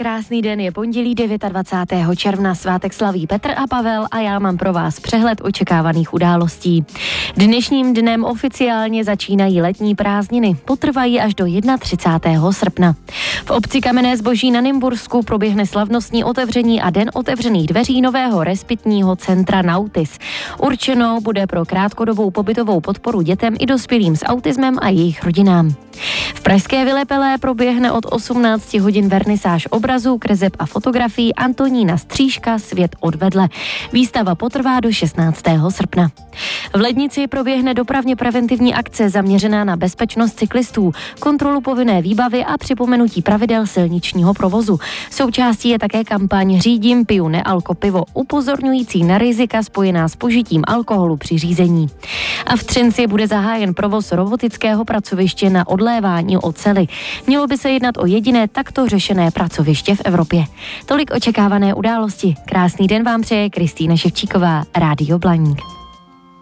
krásný den, je pondělí 29. června, svátek slaví Petr a Pavel a já mám pro vás přehled očekávaných událostí. Dnešním dnem oficiálně začínají letní prázdniny, potrvají až do 31. srpna. V obci Kamenné Zboží na Nymbursku proběhne slavnostní otevření a den otevřených dveří nového respitního centra Nautis. Určeno bude pro krátkodobou pobytovou podporu dětem i dospělým s autismem a jejich rodinám. V pražské Vile Pelé proběhne od 18 hodin vernisáž obrazů, kreseb a fotografií Antonína Střížka Svět odvedle. Výstava potrvá do 16. srpna. V Lednici proběhne dopravně preventivní akce zaměřená na bezpečnost cyklistů, kontrolu povinné výbavy a připomenutí pravidel silničního provozu. Součástí je také kampaň Řídím, piju nealko pivo, upozorňující na rizika spojená s požitím alkoholu při řízení. A v Třinci bude zahájen provoz robotického pracoviště na odlévání oceli. Mělo by se jednat o jediné takto řešené pracoviště v Evropě. Tolik očekávané události. Krásný den vám přeje Kristýna Ševčíková, Rádio Blaník.